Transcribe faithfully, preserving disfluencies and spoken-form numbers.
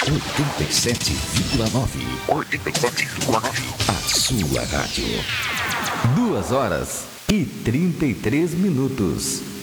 oitenta e sete vírgula nove. oitenta e sete vírgula nove. A sua rádio. Duas horas e trinta e três minutos.